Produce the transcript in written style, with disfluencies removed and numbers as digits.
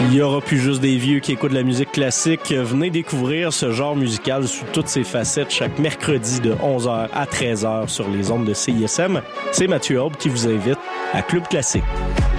Il y aura plus juste des vieux qui écoutent la musique classique. Venez découvrir ce genre musical sous toutes ses facettes chaque mercredi de 11h à 13h sur les ondes de CISM. C'est Mathieu Aube qui vous invite à Club Classique.